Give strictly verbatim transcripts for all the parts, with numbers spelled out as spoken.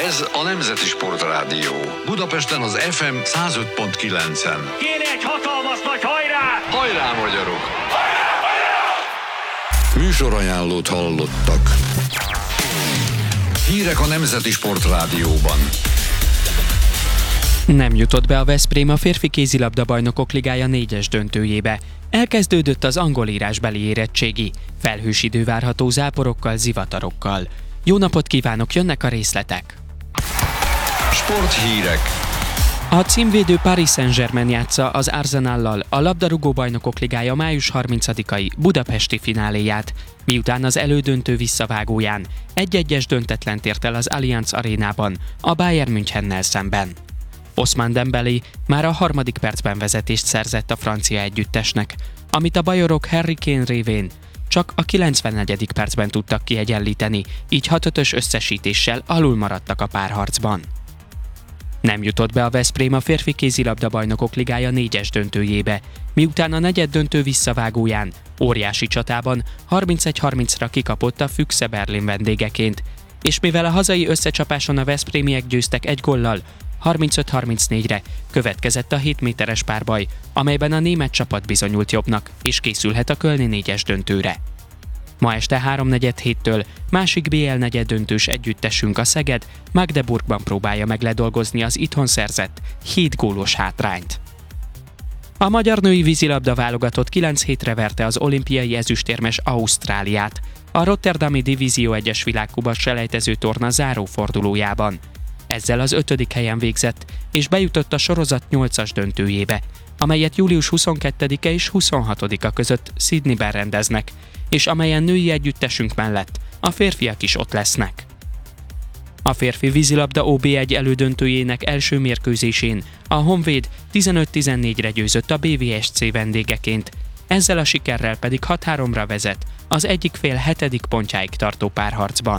Ez a Nemzeti Sportrádió. Budapesten az ef em száz öt pont kilencen. Kéne egy hatalmas nagy hajrá! Hajrá, magyarok! Hajrá, hajrá! Műsorajánlót hallottak. Hírek a Nemzeti Sportrádióban. Nem jutott be a Veszprém a férfi kézilabda bajnokok ligája négyes döntőjébe. Elkezdődött az angol írásbeli érettségi. Felhős idő várható záporokkal, zivatarokkal. Jó napot kívánok, jönnek a részletek! Sporthírek. A címvédő Paris Saint-Germain játsza az Arsenallal a labdarúgó bajnokok ligája május harmincadikai budapesti fináléját, miután az elődöntő visszavágóján egy-egyes döntetlent ért el az Allianz arénában a Bayern Münchennel szemben. Ousmane Dembélé már a harmadik percben vezetést szerzett a francia együttesnek, amit a bajorok Harry Kane révén csak a kilencvennegyedik percben tudtak kiegyenlíteni, így hat ötös összesítéssel alul maradtak a párharcban. Nem jutott be a Veszprém a férfi kézilabda bajnokok ligája négyes döntőjébe, miután a negyed döntő visszavágóján, óriási csatában harmincegy harmincra kikapott a Füchse Berlin vendégeként, és mivel a hazai összecsapáson a veszprémiek győztek egy góllal, harmincöt harmincnégyre következett a hét méteres párbaj, amelyben a német csapat bizonyult jobbnak, és készülhet a kölni négyes döntőre. Ma este háromnegyed héttől másik bé el negyed döntős együttesünk, a Szeged Magdeburgban próbálja meg ledolgozni az itthon szerzett hét gólos hátrányt. A magyar női vízilabda válogatott kilenc hétre verte az olimpiai ezüstérmes Ausztráliát a rotterdami Divízió egyes világkupa selejtező torna zárófordulójában. Ezzel az ötödik helyen végzett, és bejutott a sorozat nyolcas döntőjébe, amelyet július huszonkettedike és huszonhatodika között Sydneyben rendeznek, és amelyen női együttesünk mellett a férfiak is ott lesznek. A férfi vízilabda ó bé egy elődöntőjének első mérkőzésén a Honvéd tizenöt tizennégyre győzött a bé vé es cé vendégeként, ezzel a sikerrel pedig hat háromra vezet az egyik fél hetedik pontjáig tartó párharcban.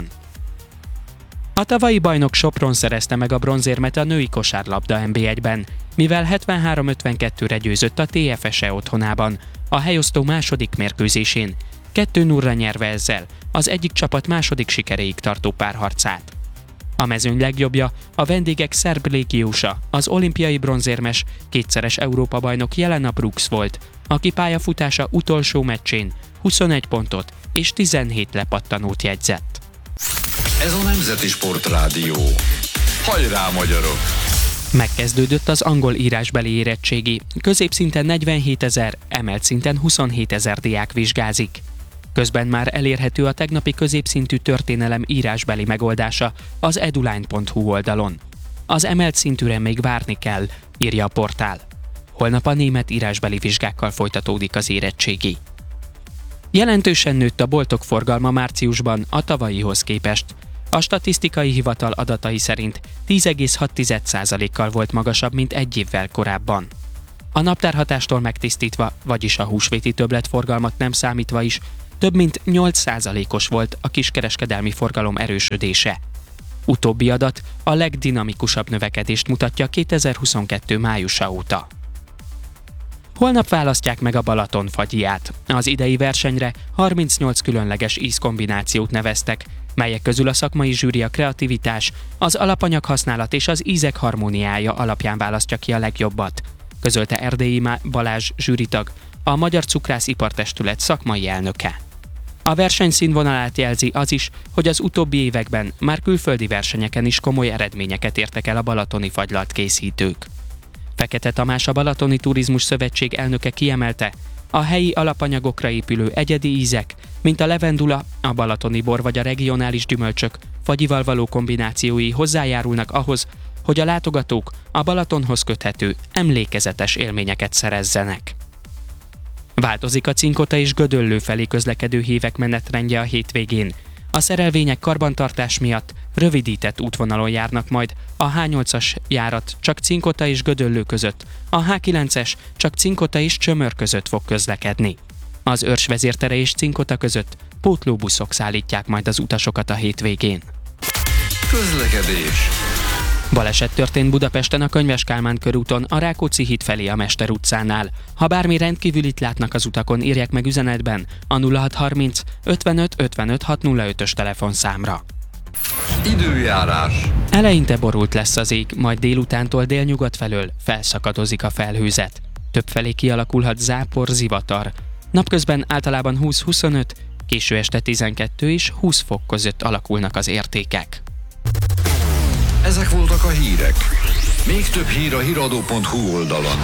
A tavalyi bajnok Sopron szerezte meg a bronzérmet a női kosárlabda en bé egyben, mivel hetvenhárom ötvenkettőre győzött a té ef es e otthonában, a helyosztó második mérkőzésén, kettő nullra nyerve ezzel az egyik csapat második sikeréig tartó párharcát. A mezőny legjobbja a vendégek szerb légiósa, az olimpiai bronzérmes, kétszeres Európa-bajnok Jelena Brooks volt, aki pályafutása utolsó meccsén huszonegy pontot és tizenhét lepattanót jegyzett. Ez a Nemzeti Sportrádió. Hajrá, magyarok! Megkezdődött az angol írásbeli érettségi, középszinten negyvenhétezer, emelt szinten huszonhétezer diák vizsgázik. Közben már elérhető a tegnapi középszintű történelem írásbeli megoldása az eduline pont hu oldalon. Az emelt szintűre még várni kell, írja a portál. Holnap a német írásbeli vizsgákkal folytatódik az érettségi. Jelentősen nőtt a boltok forgalma márciusban a tavalyihoz képest. A statisztikai hivatal adatai szerint tíz egész hat százalékkal volt magasabb, mint egy évvel korábban. A naptárhatástól megtisztítva, vagyis a húsvéti többletforgalmat nem számítva is, több mint nyolc százalékos volt a kiskereskedelmi forgalom erősödése. Utóbbi adat a legdinamikusabb növekedést mutatja kétezer-huszonkettő májusa óta. Holnap választják meg a Balaton fagyját. Az idei versenyre harmincnyolc különleges ízkombinációt neveztek, melyek közül a szakmai zsűri a kreativitás, az alapanyag használat és az ízek harmóniája alapján választja ki a legjobbat, közölte Erdélyi Balázs zsűritag, a Magyar Cukrász Ipartestület szakmai elnöke. A verseny színvonalát jelzi az is, hogy az utóbbi években már külföldi versenyeken is komoly eredményeket értek el a balatoni fagylalt készítők. Fekete Tamás, a Balatoni Turizmus Szövetség elnöke kiemelte, a helyi alapanyagokra épülő egyedi ízek, mint a levendula, a balatoni bor vagy a regionális gyümölcsök fagyival való kombinációi hozzájárulnak ahhoz, hogy a látogatók a Balatonhoz köthető, emlékezetes élményeket szerezzenek. Változik a Cinkota és Gödöllő felé közlekedő hívek menetrendje a hétvégén. A szerelvények karbantartás miatt rövidített útvonalon járnak majd, a há nyolcas járat csak Cinkota és Gödöllő között, a há kilences csak Cinkota és Csömör között fog közlekedni. Az Őrs vezértere és Cinkota között pótlóbuszok szállítják majd az utasokat a hétvégén. Közlekedés. Baleset történt Budapesten a Könyves Kálmán körúton, a Rákóczi híd felé a Mester utcánál. Ha bármi rendkívülit látnak az utakon, írják meg üzenetben a nulla hat harminc ötvenöt ötvenöt hatszázötös telefonszámra. Időjárás. Eleinte borult lesz az ég, majd délutántól délnyugat felől felszakadozik a felhőzet. Többfelé kialakulhat zápor, zivatar. Napközben általában húsz-huszonöt, késő este tizenkettő és húsz fok között alakulnak az értékek. Ezek voltak a hírek. Még több hír a híradó pont hu oldalon.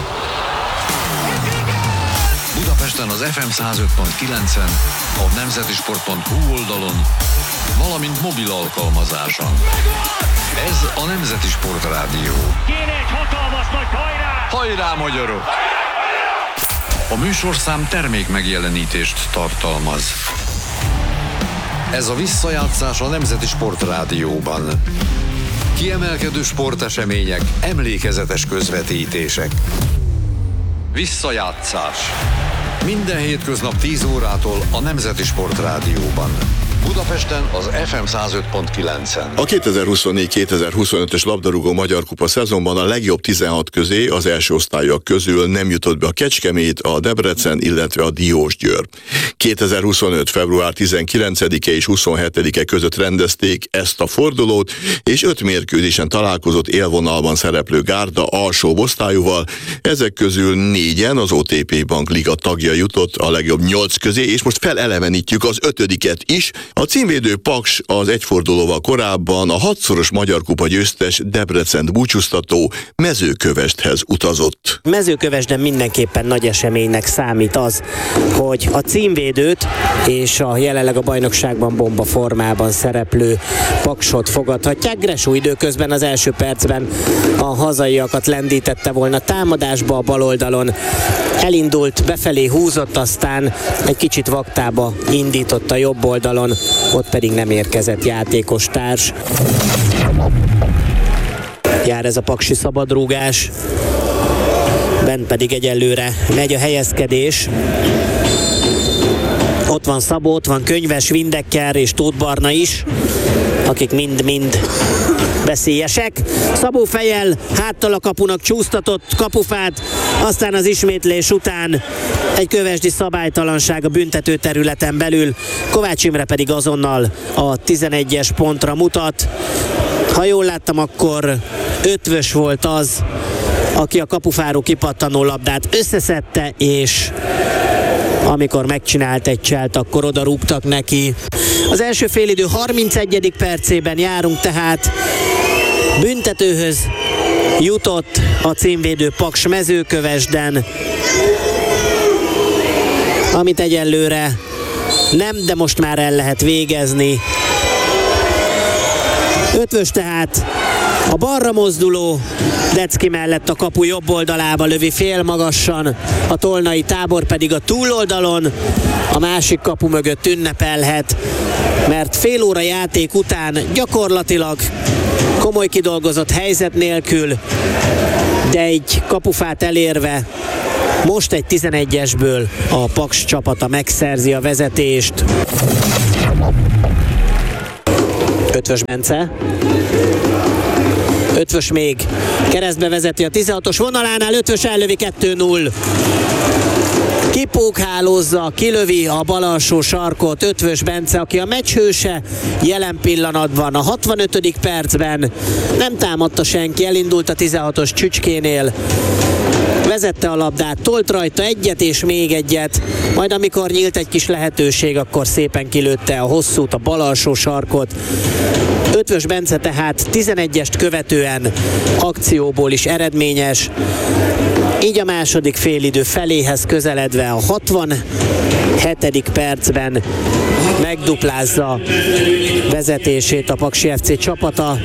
Budapesten az ef em száz öt pont kilencen, a nemzetisport pont hu oldalon, valamint mobil alkalmazáson. Ez a Nemzeti Sport Rádió. Kéne egy hatalmas nagy hajrá! Hajrá, magyarok! A műsorszám termék megjelenítést tartalmaz. Ez a visszajátszás a Nemzeti Sport Rádióban. Kiemelkedő sportesemények, emlékezetes közvetítések. Visszajátszás. Minden hétköznap tíz órától a Nemzeti Sport Rádióban. Budapesten az ef em száz öt pont kilencen. A kétezer-huszonnégy kétezer-huszonötös labdarúgó Magyar Kupa szezonban a legjobb tizenhat közé az első osztályok közül nem jutott be a Kecskemét, a Debrecen, illetve a Diósgyőr. kétezer-huszonöt február tizenkilencedike és huszonhetedike között rendezték ezt a fordulót, és öt mérkőzésen találkozott élvonalban szereplő gárda alsó osztályúval, ezek közül négyen az o té pé Bank Liga tagja jutott a legjobb nyolc közé, és most felelevenítjük az ötödiket is. A címvédő Paks az egyfordulóval korábban a hatszoros Magyar Kupa győztes Debrecent búcsúztató Mezőkövesdhez utazott. Mezőkövesden mindenképpen nagy eseménynek számít az, hogy a címvédőt és a jelenleg a bajnokságban bomba formában szereplő Paksot fogadhatják. Gresó időközben az első percben a hazaiakat lendítette volna támadásba a bal oldalon. Elindult, befelé húzott, aztán egy kicsit vaktába indított a jobb oldalon, ott pedig nem érkezett játékos társ. Jár ez a paksi szabadrúgás, bent pedig egyelőre megy a helyezkedés. Ott van Szabó, ott van Könyves, Windecker és Tóth Barna is, akik mind-mind veszélyesek. Szabó fejjel háttal a kapunak csúsztatott kapufát, aztán az ismétlés után egy kövesdi szabálytalanság a büntető területen belül. Kovács Imre pedig azonnal a tizenegyes pontra mutat. Ha jól láttam, akkor Ötvös volt az, aki a kapufáról kipattanó labdát összeszedte, és amikor megcsinált egy cselt, akkor oda rúgtak neki. Az első félidő harmincegyedik percében járunk, tehát büntetőhöz jutott a címvédő Paks Mezőkövesden, amit egyelőre nem, de most már el lehet végezni. Ötvös tehát a balra mozduló Decki mellett a kapu jobb oldalába lövi félmagassan, a Tolnai Tábor pedig a túloldalon a másik kapu mögött ünnepelhet, mert fél óra játék után gyakorlatilag komoly kidolgozott helyzet nélkül, de egy kapufát elérve most egy tizenegyesből a Paks csapata megszerzi a vezetést. Ötvös Bence. Ötvös még keresztbe vezeti a tizenhatos vonalánál, Ötvös ellövi kettő null. Kipókhálózza, kilövi a bal alsó sarkot Ötvös Bence, aki a meccs hőse jelen pillanatban a hatvanötödik percben. Nem támadta senki, elindult a tizenhatos Csücskénél. Vezette a labdát, tolt rajta egyet és még egyet, majd amikor nyílt egy kis lehetőség, akkor szépen kilőtte a hosszút, a bal alsó sarkot. Ötvös Bence tehát tizenegyest követően akcióból is eredményes. Így a második félidő feléhez közeledve a hatvanhetedik percben megduplázza vezetését a Paksi ef cé csapata.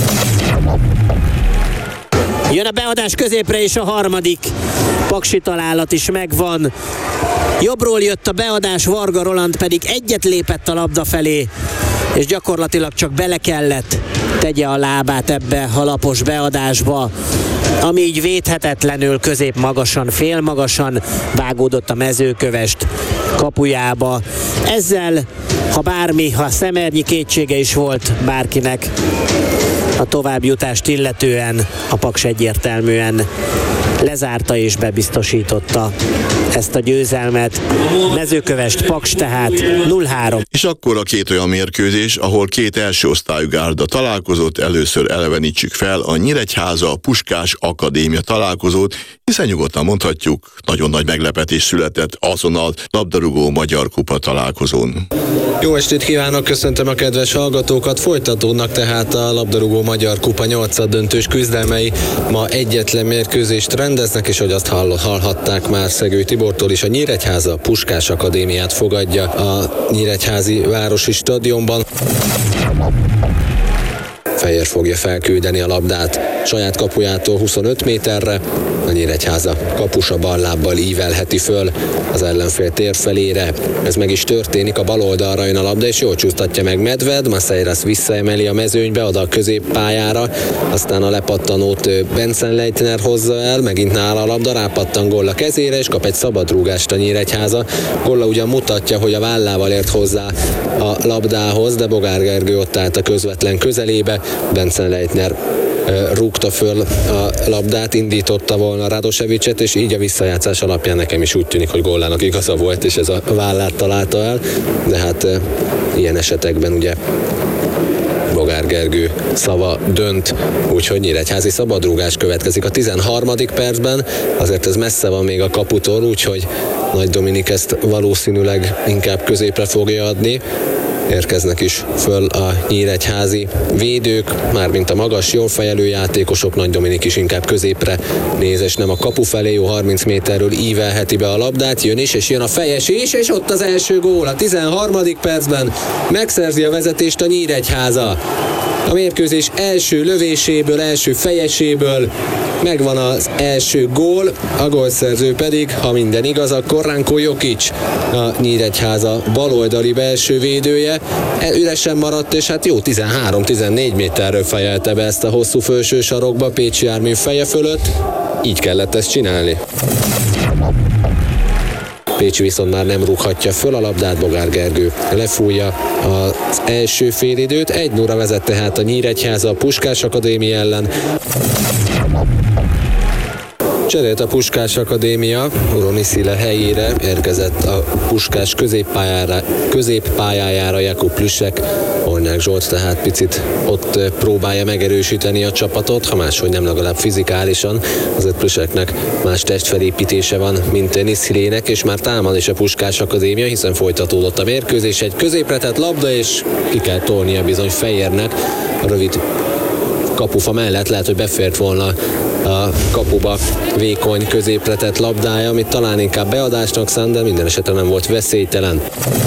Jön a beadás középre, és a harmadik paksi találat is megvan. Jobbról jött a beadás, Varga Roland pedig egyet lépett a labda felé, és gyakorlatilag csak bele kellett tegye a lábát ebbe a lapos beadásba, ami így védhetetlenül középmagasan, félmagasan vágódott a Mezőkövesd kapujába. Ezzel, ha bármi, ha szemernyi kétsége is volt bárkinek a továbbjutást illetően, a Paks egyértelműen lezárta és bebiztosította ezt a győzelmet. Mezőkövesd Paks tehát nulla három. És akkor a két olyan mérkőzés, ahol két első osztályú gárda találkozott, először elevenítsük fel a Nyíregyháza Puskás Akadémia találkozót, hiszen nyugodtan mondhatjuk, nagyon nagy meglepetés született azon a labdarúgó Magyar Kupa találkozón. Jó estét kívánok, köszöntöm a kedves hallgatókat, folytatódnak tehát a labdarúgó Magyar Kupa nyolcaddöntős küzdelmei. Ma egyetlen mérkőzést rendeznek, és hogy azt hall- hallhatták már Szegő Tibortól is, a Nyíregyháza Puskás Akadémiát fogadja a Nyíregyházi Városi Stadionban. Fejér fogja felküldeni a labdát saját kapujától huszonöt méterre, a Nyíregyháza kapusa bal lábbal ívelheti föl az ellenfél tér felére. Ez meg is történik, a bal oldalra jön a labda, és jól csúsztatja meg Medved, Maceiras visszaemeli a mezőnybe, oda a középpályára, aztán a lepattanót Benson-Leitner hozza el, megint nála a labda, rápattan Golla kezére, és kap egy szabadrúgást a Nyíregyháza. Golla ugyan mutatja, hogy a vállával ért hozzá a labdához, de Bogár Gergő ott állt a közvetlen közelébe, Benson-Leitner rúgta föl a labdát, indította volna Radosevicet, és így a visszajátszás alapján nekem is úgy tűnik, hogy Gollának igaza volt, és ez a vállát találta el, de hát e, ilyen esetekben ugye Bogár Gergő szava dönt, úgyhogy Nyíregyházi szabadrúgás következik a tizenharmadik percben, azért ez messze van még a kaputól, úgyhogy Nagy Dominik ezt valószínűleg inkább középre fogja adni. Érkeznek is föl a nyíregyházi védők, mármint a magas, jól fejelő játékosok, Nagy Dominik is inkább középre néz, és nem a kapu felé, jó harminc méterről ívelheti be a labdát, jön is, és jön a fejes is, és ott az első gól a tizenharmadik percben megszerzi a vezetést a Nyíregyháza. A mérkőzés első lövéséből, első fejeséből megvan az első gól, a gólszerző pedig, ha minden igaz, akkor Ranko Jokic, a Nyíregyháza baloldali belső védője. Üresen maradt, és hát jó tizenhárom-tizennégy méterről fejelte be ezt a hosszú felső sarokba Pécsi Ármin feje fölött. Így kellett ezt csinálni. Pécsi viszont már nem rúghatja föl a labdát, Bogár Gergő lefújja az első félidőt. egy nulla vezet tehát a Nyíregyháza a Puskás Akadémia ellen. Cserélt a Puskás Akadémia, Uroni Szile helyére érkezett a Puskás középpályára, középpályájára Jakub Plüssek. Hornyák Zsolt tehát picit ott próbálja megerősíteni a csapatot, ha máshogy nem legalább fizikálisan. Azért Plüsseknek más testfelépítése van, mint Niszilének, és már támad is a Puskás Akadémia, hiszen folytatódott a mérkőzés. Egy középre tett labda, és ki kell tolnia bizony Fejérnek a rövid kapufa mellett, lehet, hogy befért volna a kapuba vékony középre tett labdája, amit talán inkább beadásnak szánt, de minden esetre nem volt veszélytelen.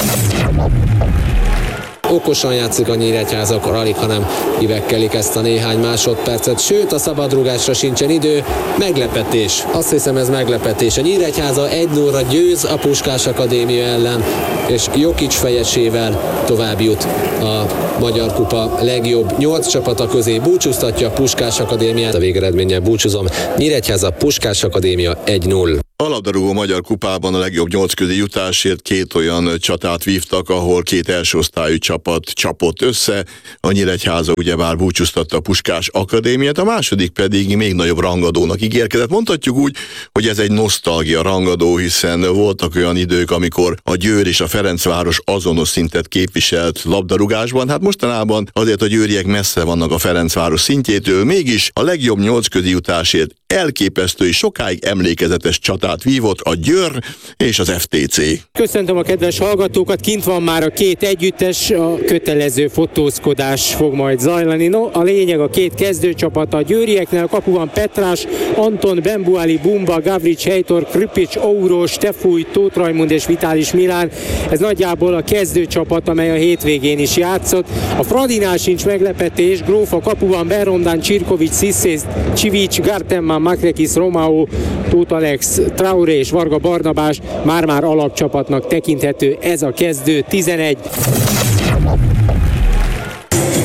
Okosan játszik a Nyíregyháza, akkor alig, hanem kivekkelik ezt a néhány másodpercet, sőt a szabadrúgásra sincsen idő. Meglepetés, azt hiszem ez meglepetés. A Nyíregyháza egy nulla győz a Puskás Akadémia ellen, és Jokic fejesével tovább jut a Magyar Kupa legjobb nyolc csapata közé, búcsúztatja a Puskás Akadémiát. A végeredménnyel búcsúzom, Nyíregyháza Puskás Akadémia egy nulla. A labdarúgó Magyar Kupában a legjobb nyolc közé jutásért két olyan csatát vívtak, ahol két első osztályú csapat csapott össze. A Nyíregyháza ugyebár búcsúztatta a Puskás Akadémiát, a második pedig még nagyobb rangadónak ígérkezett. Mondhatjuk úgy, hogy ez egy nosztalgia rangadó, hiszen voltak olyan idők, amikor a Győr és a Ferencváros azonos szintet képviselt labdarúgásban. Hát mostanában azért a győriek messze vannak a Ferencváros szintjétől, mégis a legjobb nyolc közé jutásért elképesztő és sokáig emlékezetes csatát vívott a Győr és az ef té cé. Köszöntöm a kedves hallgatókat, kint van már a két együttes, a kötelező fotózkodás fog majd zajlani. No, a lényeg a két kezdőcsapat, a győrieknél a kapuban Petrás, Anton, Bembuali, Bumba, Gavrics, Heitor, Kripics, Ouro, Stefúj, Tóth Rajmund és Vitális Milán. Ez nagyjából a kezdőcsapat, amely a hétvégén is játszott. A Fradinál sincs meglepetés, Gróf a kapuban, Berondán, Csirkovics, Sziszész, Csivics, Gartemman, Makrekis, Romao, Tóth Alex, Traoré és Varga Barnabás már-már alapcsapatnak tekinthető ez a kezdő tizenegy.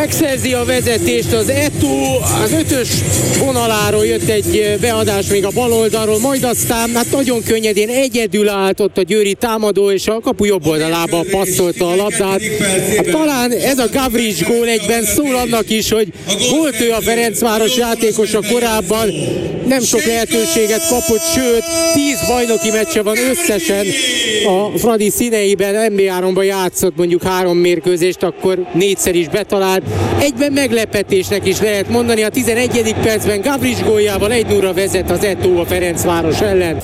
megszerzi a vezetést az Eto, az ötös vonaláról jött egy beadás még a bal oldalról, majd aztán hát nagyon könnyedén egyedül állt ott a győri támadó, és a kapu jobb oldalába passzolta a labdát. Hát talán ez a Gavrics gól egyben szól annak is, hogy volt ő a Ferencváros játékosa korábban, nem sok lehetőséget kapott, sőt tíz bajnoki meccse van összesen a Fradi színeiben, en bé háromban játszott mondjuk három mérkőzést, akkor négyszer is betalált. Egyben meglepetésnek is lehet mondani, a tizenegyedik percben Gavrics góljával egy nullra vezet az Eto a Ferencváros ellen.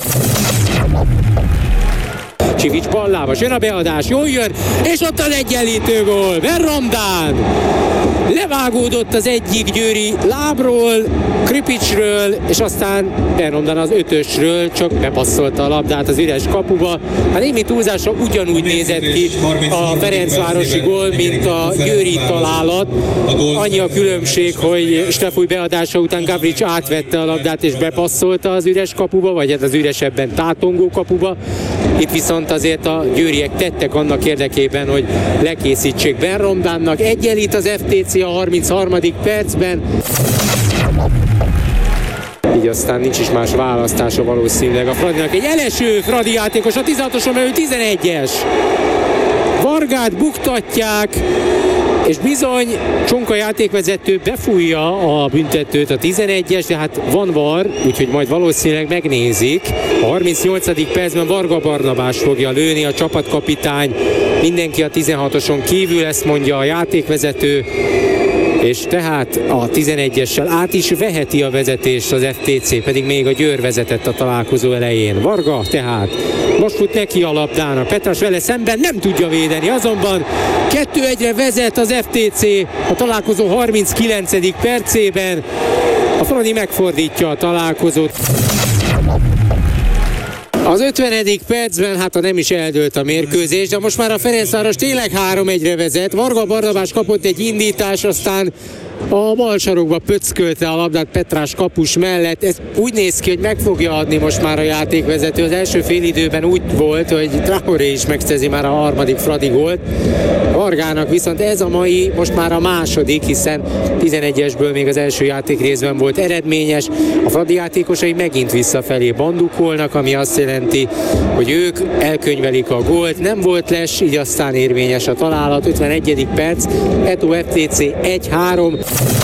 Csivics ballába, jön a beadás, jól jön, és ott az egyenlítő gól, Verramdán! Levágódott az egyik győri lábról, Kripicsről, és aztán Verramdán az ötösről csak bepasszolta a labdát az üres kapuba. Hát némi túlzásra ugyanúgy nézett ki a ferencvárosi gól, mint a győri találat. Annyi a különbség, hogy Stefúj beadása után Gavrics átvette a labdát és bepasszolta az üres kapuba, vagy hát az üresebben tátongó kapuba. Itt viszont azért a győriek tettek annak érdekében, hogy lekészítsék Verramdánnak. Egyenlít az ef té cé a harmincharmadik percben. Így aztán nincs is más választása valószínűleg a Fradinak. Egy eleső Fradi játékos, a tizenhatoson belül tizenegyes. Vargát buktatják, és bizony Csonka játékvezető befújja a büntetőt, a tizenegyes, de hát van var, úgyhogy majd valószínűleg megnézik. A harmincnyolcadik percben Varga Barnabás fogja lőni, a csapatkapitány, mindenki a tizenhatoson kívül, ezt mondja a játékvezető, és tehát a tizenegyessel át is veheti a vezetést az ef té cé, pedig még a Győr vezetett a találkozó elején. Varga tehát most fut neki a labdának, Petrás vele szemben nem tudja védeni, azonban kettő egyre vezet az ef té cé a találkozó harminckilencedik percében. A Fradi megfordítja a találkozót. Az ötvenedik percben, hát ha nem is eldőlt a mérkőzés, de most már a Ferencváros tényleg három egyre vezet. Varga Barnabás kapott egy indítás, aztán a bal sarokba pöckölte a labdát Petrás kapus mellett. Ez úgy néz ki, hogy meg fogja adni most már a játékvezető. Az első félidőben úgy volt, hogy Traoré is megszerzi már a harmadik Fradi gólt. Vargának viszont ez a mai most már a második, hiszen tizenegyesből még az első játék részben volt eredményes. A Fradi játékosai megint visszafelé bandukolnak, ami azt jelenti, hogy ők elkönyvelik a gólt. Nem volt les, így aztán érvényes a találat. ötvenegyedik perc, Eto ef té cé egy három.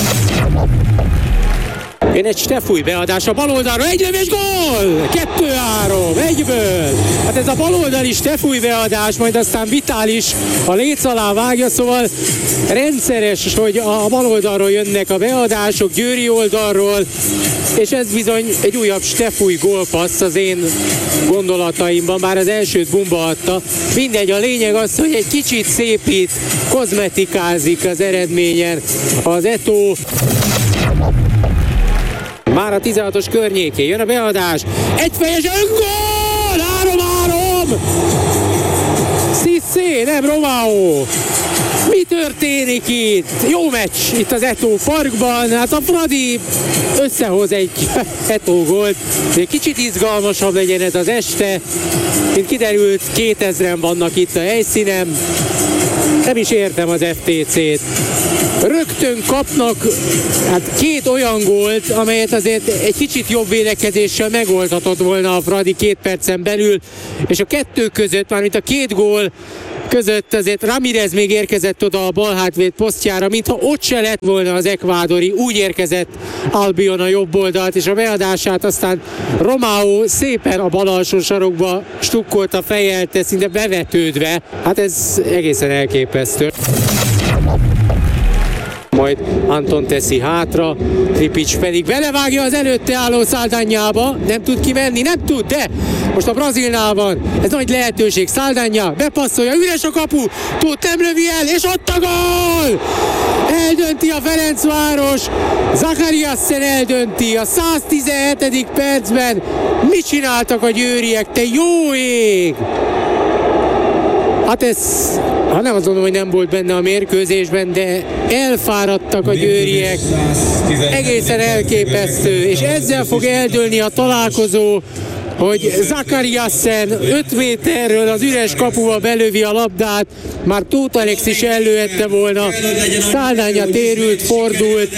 Jön egy Stefúj beadás a bal oldalra, egy lövés, gól! kettő három, egyből! Hát ez a baloldali Stefúj beadás, majd aztán Vitális a léc alá vágja, szóval rendszeres, hogy a bal oldalról jönnek a beadások, győri oldalról, és ez bizony egy újabb Stefúj gólpassz az én gondolataimban, bár az elsőt Bumba adta. Mindegy, a lényeg az, hogy egy kicsit szépít, kozmetikázik az eredményen az Eto. Már a tizenhatos környékén jön a beadás, egyfejes öngól, három három! Cissé, nem Romao! Mi történik itt? Jó meccs itt az Eto Parkban, hát a Fradi összehoz egy Eto gólt, de kicsit izgalmasabb legyen ez az este, mint kiderült, kétezren vannak itt a helyszínen. Nem is értem az ef té cét. Rögtön kapnak hát két olyan gólt, amelyet azért egy kicsit jobb védekezéssel megoldhatott volna a Fradi két percen belül, és a kettő között, mármint a két gól között azért Ramirez még érkezett oda a bal hátvéd posztjára, mintha ott se lett volna az ekvádori, úgy érkezett Albion a jobb oldalt, és a beadását aztán Romao szépen a bal alsó sarokba stukkolta, fejelte, szinte bevetődve. Hát ez egészen elképesztő. Majd Anton teszi hátra, Kripics pedig belevágja az előtte álló Szaldányába, nem tud kimenni, nem tud, de most a brazilnál van, ez nagy lehetőség, Szaldányá bepasszolja, üres a kapu, tud, nem lövi el, és ott a gól! Eldönti a Ferencváros, Zachariasen eldönti a száztizenhetedik percben. Mit csináltak a győriek, te jó ég! Hát ez, ha nem azt mondom, hogy nem volt benne a mérkőzésben, de elfáradtak a győriek, egészen elképesztő, és ezzel fog eldőlni a találkozó. hogy Zakariassen öt méterről az üres kapuba belövi a labdát, már Tóth Alex is előette volna, Száldánya térült, fordult,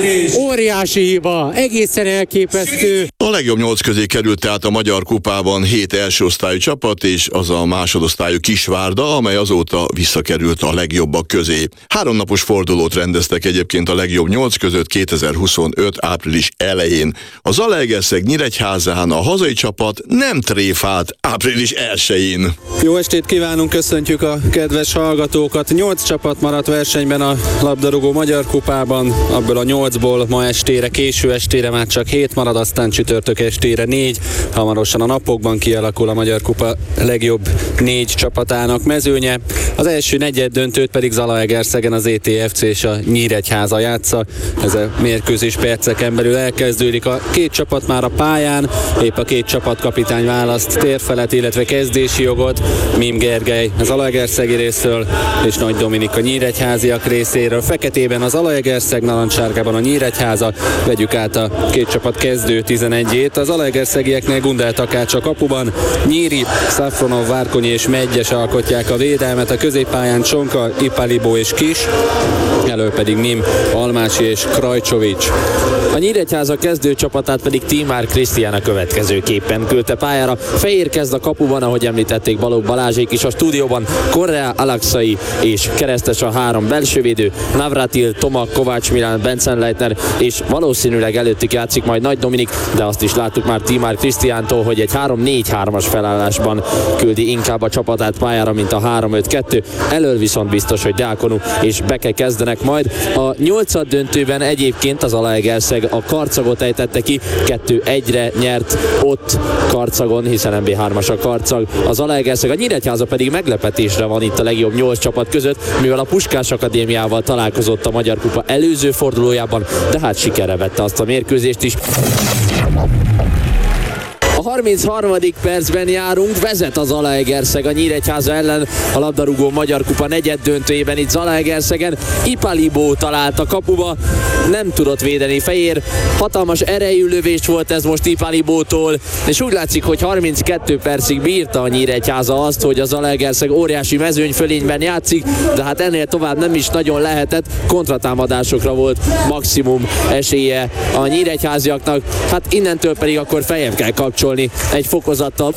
óriási hiba, egészen elképesztő. A legjobb nyolc közé került tehát a Magyar Kupában hét első osztályú csapat, és az a másodosztályú Kisvárda, amely azóta visszakerült a legjobbak közé. Háromnapos fordulót rendeztek egyébként a legjobb nyolc között kétezer-huszonöt április elején. A Zalaegerszeg Nyíregyházán a hazai csapat nem tréfált április elsején. Jó estét kívánunk, köszöntjük a kedves hallgatókat. Nyolc csapat maradt versenyben a labdarúgó Magyar Kupában, abból a nyolcból ma estére, késő estére már csak hét marad, aztán csütörtök estére négy. Hamarosan a napokban kialakul a Magyar Kupa legjobb négy csapatának mezőnye. Az első negyed döntőt pedig Zalaegerszegen az é té ef cé és a Nyíregyháza játsza. Ez a mérkőzés perceken belül elkezdődik. A két csapat már a pályán, épp a két csapatkapitány választ térfelet, illetve kezdési jogot. Mim Gergely az Zalaegerszegi részről, és Nagy Dominik a nyíregyháziak részéről. Feketében az Zalaegerszeg, narancsárgában a Nyíregyháza. Vegyük át a két csapat kezdő tizenegyét. Az Zalaegerszegieknél Gundel Takács a kapuban, Nyíri, Szafronov, Várkonyi és Medgyes alkotják a védelmet, a középpályán Csonka, Ipalibó és Kis, elől pedig Mim, Almási és Krajcsovics. A Nyíregyháza kezdő csapatát pedig Tímár Krisztián a következőképpen küldte pályára. Fehér kezd a kapuban, ahogy említették Balogh Balázsék is a stúdióban, Correa, Alakszai és keresztes a három belsővédő, Navratil, Toma, Kovács Milán, Benzenleitner, és valószínűleg előttük játszik majd Nagy Dominik, de azt is láttuk már Tímár Krisztiántól, hogy egy három négy hármas felállásban küldi inkább a csapatát pályára, mint a három öt kettő. Elől viszont biztos, hogy Deákonu és Beke kezdenek majd. A nyolcad döntőben egyébként az Zalaegerszeg a Karcagot ejtette ki, kettő egyre nyert ott Karcagon, hiszen em bé hármas a Karcag. Az Zalaegerszeg, a Nyíregyháza pedig meglepetésre van itt a legjobb nyolc csapat között, mivel a Puskás Akadémiával találkozott a Magyar Kupa előző fordulójában, de hát sikerre vette azt a mérkőzést is. A harmincharmadik percben járunk, vezet a Zalaegerszeg a Nyíregyháza ellen a labdarúgó Magyar Kupa negyed döntőjében itt Zalaegerszegen. Ipalibó talált a kapuba, nem tudott védeni Fehér, hatalmas erejű lövés volt ez most Ipalibótól, és úgy látszik, hogy harminckettő percig bírta a Nyíregyháza azt, hogy a Zalaegerszeg óriási mezőnyfölényben játszik, de hát ennél tovább nem is nagyon lehetett, kontratámadásokra volt maximum esélye a nyíregyháziaknak, hát innentől pedig akkor feljebb kell kapcsolni egy fokozattal.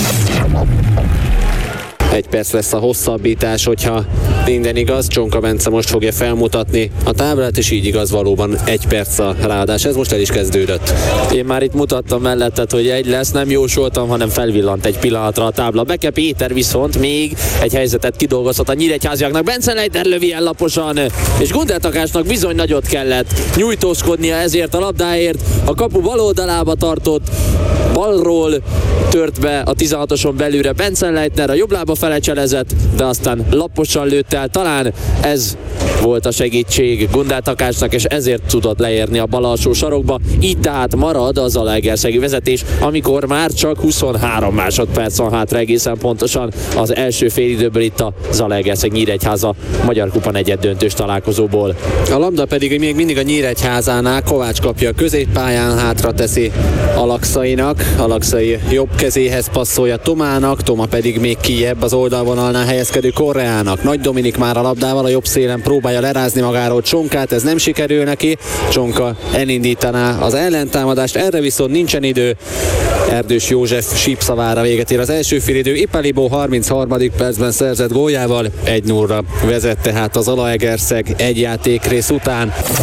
Egy perc lesz a hosszabbítás, hogyha minden igaz. Csonka Bence most fogja felmutatni a táblát, és így igaz, valóban egy perc a ráadás. Ez most el is kezdődött. Én már itt mutattam mellettet, hogy egy lesz, nem jósoltam, hanem felvillant egy pillanatra a tábla. Beke Péter viszont még egy helyzetet kidolgozhat a nyíregyháziaknak. Benzenleitner lövi el laposan, és Gundel Takácsnak bizony nagyot kellett nyújtózkodnia ezért a labdáért. A kapu bal oldalába tartott, balról tört be a tizenhatoson belülre Benzenleitner, a jobb lába felecselezett, de aztán laposan lőtt el. Talán ez volt a segítség Gundel Takácsnak, és ezért tudott leérni a bal alsó sarokba. Így tehát marad a Zalaegerszegi vezetés, amikor már csak huszonhárom másodperc van hátra egészen pontosan az első félidőből itt a Zalaegerszeg Nyíregyháza Magyar Kupa negyed döntős találkozóból. A labda pedig még mindig a Nyíregyházánál, Kovács kapja a középpályán, hátra teszi Alakszainak, Alakszai jobb kezéhez passzolja Tomának, Toma pedig még kijebb az oldalvonalnál helyezkedő Correának. Nagy Dominik már a labdával a jobb szélen próbálja lerázni magáról Csonkát, ez nem sikerül neki. Csonka elindítaná az ellentámadást, erre viszont nincsen idő. Erdős József sípszavára véget ér az első félidő. Ipalibó harmincharmadik percben szerzett góljával egy nullra vezet tehát a Zalaegerszeg egy játékrész után.